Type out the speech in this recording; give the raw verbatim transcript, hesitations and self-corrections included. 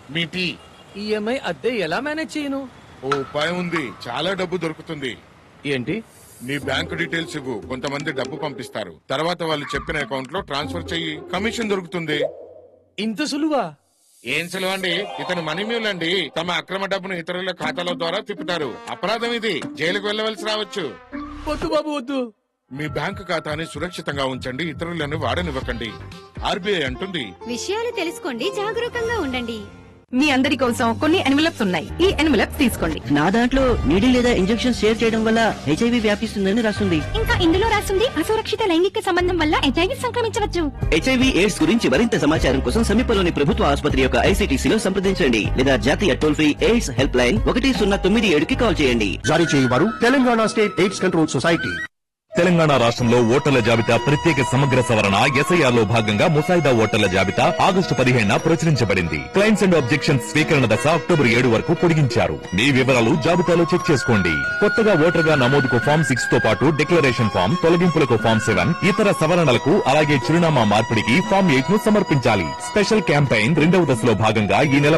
మీ tea. EMI అద్దె ఎలా manage చేయను? ఓ ఉపాయం ఉంది, చాలా డబ్బు దొరుకుతుంది. ఏంటి? నీ బ్యాంకు డీటెయిల్స్ ఇవ్వు, కొంతమంది డబ్బు పంపిస్తారు. తర్వాత వాళ్ళు చెప్పిన అకౌంట్ లో ట్రాన్స్ఫర్ చెయ్యి, కమిషన్ దొరుకుతుంది. ఇంత సులువా? ఏం సులువండి, ఇతను మనీ మ్యూల్ అండి. తమ అక్రమ డబ్బును ఇతరుల ఖాతాల ద్వారా తిప్పుతారు. అపరాధం ఇది, జైలుకు వెళ్ళవలసి రావచ్చు. వద్దు బాబు వద్దు. మీ బ్యాంకు ఖాతాని సురక్షితంగా ఉంచండి, ఇతరులను వాడనివ్వకండి. ఆర్బీఐ అంటుంది, విషయాలు తెలుసుకోండి, జాగరూకంగా ఉండండి. మీ అందరి కోసం కొన్ని ఎన్వలప్స్ ఉన్నాయి. ఈ ఎన్వలప్స్ తీసుకోండి. నా దాంట్లో నీడిల్ లేదా ఇంజెక్షన్ షేర్ చేయడం వల్ల హెచ్ఐవి వ్యాపిస్తుందని రాస్తుంది. ఇంకా ఇందులో రాస్తుంది అసురక్షిత లైంగిక సంబంధం వల్ల హెచ్ఐవి సంక్రమించవచ్చు. హెచ్ఐవి ఎయిడ్స్ గురించి మరింత సమాచారం కోసం సమీపంలోని ప్రభుత్వ ఆసుపత్రి యొక్క ఐసీటీసీలో సంప్రదించండి లేదా జాతీయ toll free AIDS help line ఒకటి సున్నా తొమ్మిది ఏడుకి కాల్ చేయండి. జారీ చేయవారు Telangana state AIDS control society. Telangana రాష్ట్రంలో ఓటర్ల జాబితా ప్రత్యేక సమగ్ర సవరణ ఎస్ఐఆర్ లో భాగంగా ముసాయిదా ఓటర్ల జాబితా ఆగస్టు పదిహేడున ప్రచురించబడింది. క్లైమ్స్ అండ్ ఆబ్జెక్షన్స్ స్వీకరణ దశ అక్టోబర్ ఏడు వరకు పొడిగించారు. మీ వివరాలు జాబితాలో చెక్ చేసుకోండి. కొత్తగా ఓటర్ గా నమోదుకు ఫామ్ సిక్స్ తో పాటు డిక్లరేషన్ ఫామ్, తొలగింపులకు ఫామ్ సెవెన్, ఇతర సవరణలకు అలాగే చిరునామా మార్పిడికి ఫామ్ ఎయిట్ ను సమర్పించాలి. స్పెషల్ క్యాంపెయిన్ రెండవ దశలో భాగంగా ఈ నెల